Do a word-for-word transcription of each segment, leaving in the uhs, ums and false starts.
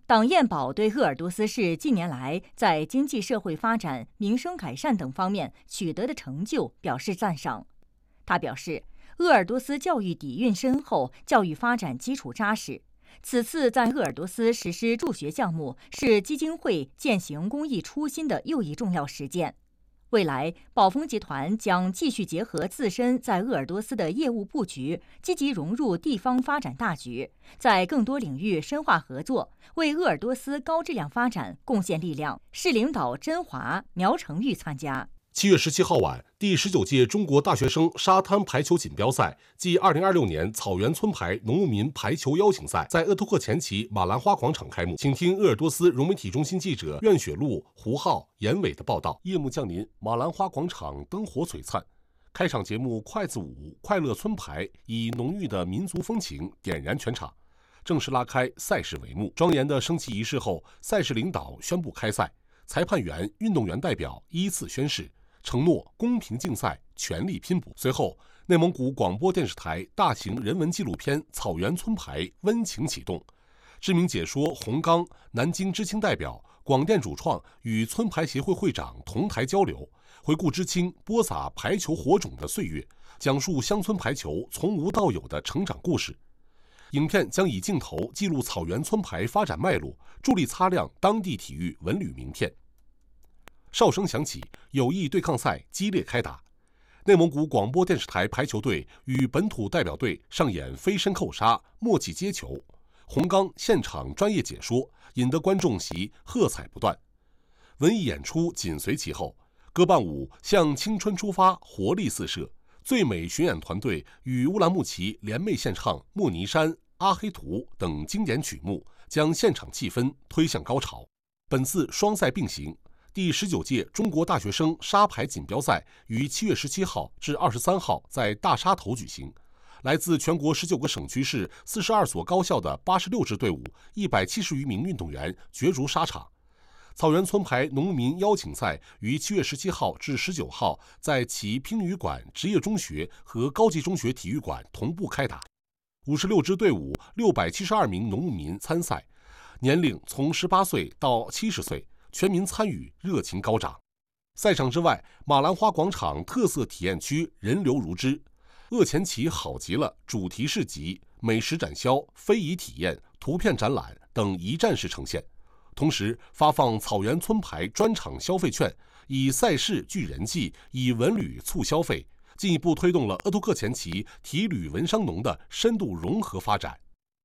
党燕宝对鄂尔多斯市近年来在经济社会发展、民生改善等方面取得的成就表示赞赏。他表示，鄂尔多斯教育底蕴深厚，教育发展基础扎实。此次在鄂尔多斯实施助学项目，是基金会践行公益初心的又一重要实践。未来，宝丰集团将继续结合自身在鄂尔多斯的业务布局，积极融入地方发展大局，在更多领域深化合作，为鄂尔多斯高质量发展贡献力量。市领导甄华、苗成玉参加。 七月十七号晚，第十九届中国大学生沙滩排球锦标赛暨二零二六年草原村排农牧民排球邀请赛在鄂图克前旗马兰花广场开幕。请听鄂尔多斯融媒体中心记者苑雪露、胡浩、严伟的报道。夜幕降临，马兰花广场灯火璀璨。开场节目筷子舞、快乐村排以浓郁的民族风情点燃全场，正式拉开赛事帷幕。庄严的升旗仪式后，赛事领导宣布开赛，裁判员、运动员代表依次宣誓，承诺公平竞赛，全力拼搏。随后，内蒙古广播电视台大型人文纪录片《草原村排》温情启动，知名解说洪刚、南京知青代表、广电主创与村排协会会长同台交流，回顾知青播撒排球火种的岁月，讲述乡村排球从无到有的成长故事。影片将以镜头记录草原村排发展脉络，助力擦亮当地体育文旅名片。哨声响起，友谊对抗赛激烈开打。内蒙古广播电视台排球队与本土代表队上演飞身扣杀、默契接球，洪刚现场专业解说，引得观众席喝彩不断。文艺演出紧随其后，歌伴舞向青春出发，活力四射。最美巡演团队与乌兰牧骑联袂献唱《莫尼山》《阿黑图》等经典曲目，将现场气氛推向高潮。本次双赛并行。第十九届中国大学生沙排锦标赛于七月十七号至二十三号在大沙头举行，来自全国十九个省区市四十二所高校的八十六支队伍，一百七十余名运动员角逐沙场。草原村排农民邀请赛于七月十七号至十九号在其乒羽馆职业中学和高级中学体育馆同步开打。五十六支队伍，六百七十二名农牧民参赛，年龄从十八岁到七十岁。全民参与，热情高涨。赛场之外，马兰花广场特色体验区人流如织，鄂前旗好极了主题市集、美食展销、非遗体验、图片展览等一站式呈现，同时发放草原村排专场消费券，以赛事聚人气，以文旅促消费，进一步推动了鄂图克前旗体旅文商农的深度融合发展。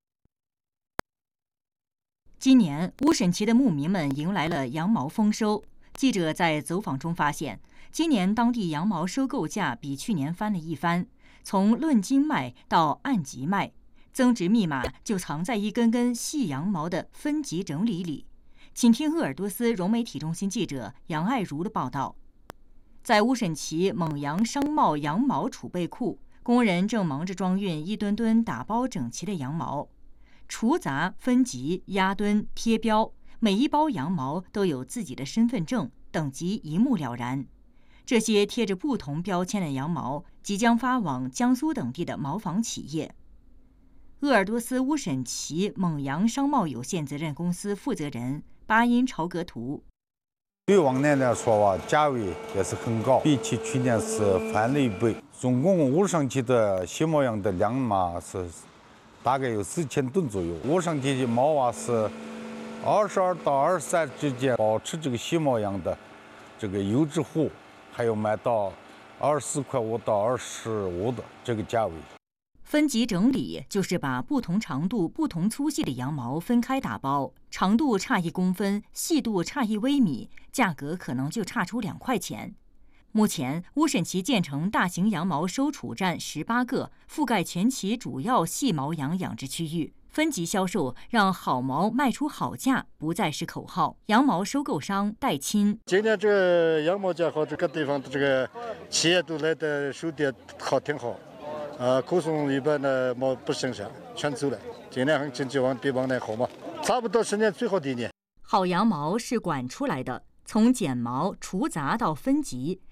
今年乌审旗的牧民们迎来了羊毛丰收。记者在走访中发现，今年当地羊毛收购价比去年翻了一番，从论斤卖到按级卖，增值密码就藏在一根根细羊毛的分级整理里。请听鄂尔多斯融媒体中心记者杨爱如的报道。在乌审旗蒙阳商贸羊毛储备库，工人正忙着装运一吨吨打包整齐的羊毛。除杂、分级、压吨、贴标，每一包羊毛都有自己的身份证，等级一目了然。这些贴着不同标签的羊毛即将发往江苏等地的毛纺企业。鄂尔多斯乌审旗蒙阳商贸有限责任公司负责人巴音朝格图。 对往年来说啊，价位也是很高，比起去年是翻了一倍。总共乌审旗的细毛羊的量嘛是大概有四千吨左右。乌审旗的毛啊是二十二到二十三之间，保持这个细毛羊的这个优质货，还有卖到二十四块五到二十五的这个价位。 分级整理就是把不同长度、不同粗细的羊毛分开打包，长度差一公分，细度差一微米，价格可能就差出两块钱。目前，乌审旗建成大型羊毛收储站十八个，覆盖全旗主要细毛羊养殖区域。分级销售让好毛卖出好价不再是口号。羊毛收购商戴钦： 今年这个羊毛价和这个地方的这个企业都来的收的好挺好，呃，可送一般的毛不剩下，全走了。今年行情就往比往年好嘛，差不多是年最好的一年。 好羊毛是管出来的。从剪毛、除杂到分级，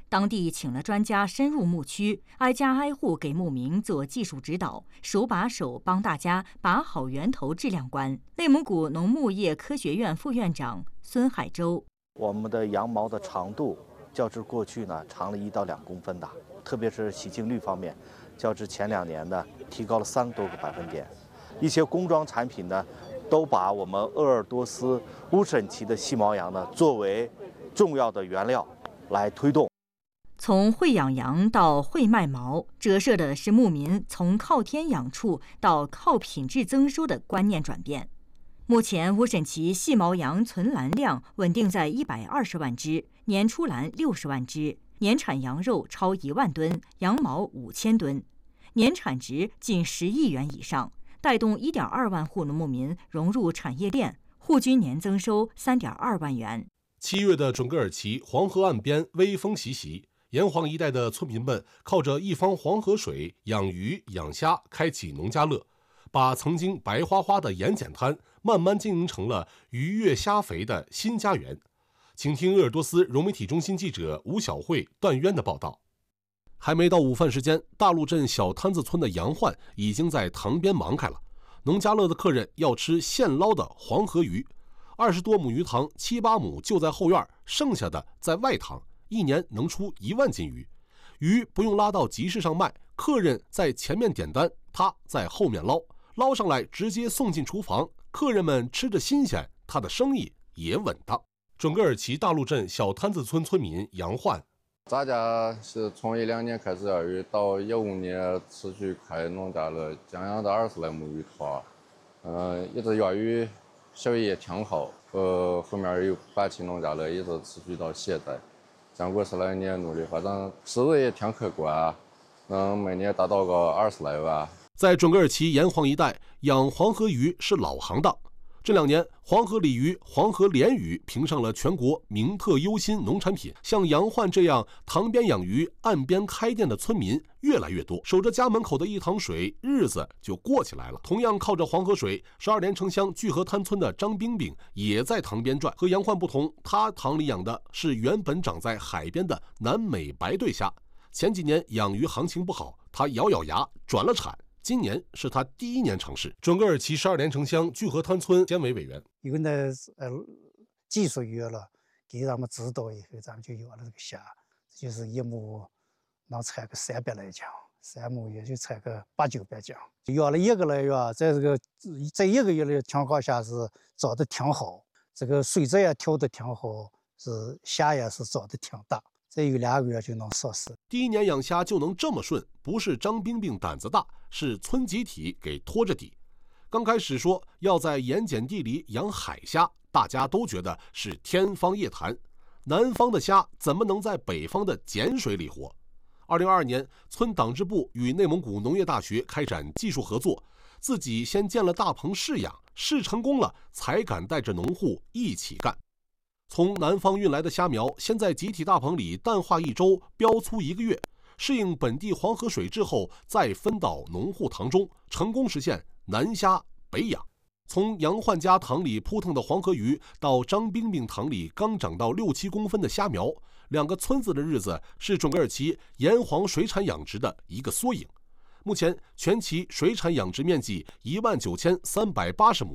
当地请了专家深入牧区，挨家挨户给牧民做技术指导，手把手帮大家把好源头质量关。内蒙古农牧业科学院副院长孙海洲： 我们的羊毛的长度较之过去呢长了一到两公分的，特别是洗净率方面，较之前两年呢提高了三多个百分点。一些工装产品呢，都把我们鄂尔多斯乌审旗的细毛羊呢作为重要的原料来推动。 从会养羊到会卖毛，折射的是牧民从靠天养畜到靠品质增收的观念转变。目前乌审旗细毛羊存栏量稳定在一百二十万只，年出栏六十万只，年产羊肉超一万吨，羊毛五千吨，年产值近十亿元以上，带动一点二万户农牧民融入产业链，户均年增收三点二万元。 七月的准噶尔旗黄河岸边微风习习，沿黄一带的村民们靠着一方黄河水养鱼养虾，开启农家乐，把曾经白花花的盐碱滩慢慢经营成了鱼跃虾肥的新家园。请听鄂尔多斯融媒体中心记者吴晓慧、段渊的报道。还没到午饭时间，大路镇小滩子村的杨焕已经在塘边忙开了。农家乐的客人要吃现捞的黄河鱼，二十多亩鱼塘，七八亩就在后院，剩下的在外塘，一年能出一万斤鱼。鱼不用拉到集市上卖，客人在前面点单，他在后面捞，捞上来直接送进厨房，客人们吃着新鲜，他的生意也稳当。准噶尔旗大路镇小滩子村村民杨焕： 咱家是从一两年开始养鱼，到一五年持续开农家乐，将养的二十来亩鱼塘，嗯，一直养鱼效益也挺好。呃，后面有办起农家乐，一直持续到现在。经过十来年努力，反正收入也挺可观，能每年达到个二十来万。 在准噶尔旗沿黄一带，养黄河鱼是老行当。这两年，黄河鲤鱼、黄河鲢鱼评上了全国名特优新农产品。像杨焕这样塘边养鱼、岸边开店的村民越来越多，守着家门口的一塘水，日子就过起来了。同样靠着黄河水，十二连城乡聚河滩村的张冰冰也在塘边转。和杨焕不同，他塘里养的是原本长在海边的南美白对虾。前几年养鱼行情不好，他咬咬牙转了产。今年是他第一年尝试。准噶尔旗十二连城乡聚河滩村监委委员： 有那呃技术有了，给咱们指导以后，咱们就有了这个虾，就是一亩能产个三百来斤，三亩也就产个八九百斤。养了一个来月，在这个在一个月的情况下是长得挺好，这个水质也调得挺好，是虾也是长得挺大。再有两个月就能上市。 第一年养虾就能这么顺，不是张冰冰胆子大，是村集体给拖着底。刚开始说要在盐碱地里养海虾，大家都觉得是天方夜谭。南方的虾怎么能在北方的碱水里活？二零二二年，村党支部与内蒙古农业大学开展技术合作，自己先建了大棚试养，试成功了，才敢带着农户一起干。从南方运来的虾苗，先在集体大棚里淡化一周，标粗一个月，适应本地黄河水质后，再分到农户塘中，成功实现南虾北养。从杨焕家塘里扑腾的黄河鱼，到张冰冰塘里刚长到六七公分的虾苗，两个村子的日子是准噶尔旗沿黄水产养殖的一个缩影。目前全旗水产养殖面积一万九千三百八十亩，